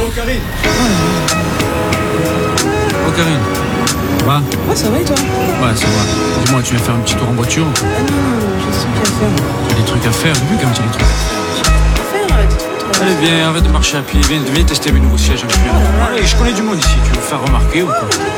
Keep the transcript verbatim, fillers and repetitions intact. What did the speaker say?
Oh Karine. Oh Karine. Ça va? Ouais, ça va et toi? Ouais, ça va. Dis-moi, tu viens faire un petit tour en voiture ou quoi? Ah non, non, j'ai des trucs à faire. Tu as des trucs à faire, j'ai vu quand tu as des trucs à faire. Faire, arrête de te foutre. Allez, viens, arrête de marcher à pied, viens, viens tester mes nouveaux sièges un peu. Oh là là. Allez, je connais du monde ici, tu veux me faire remarquer ou quoi?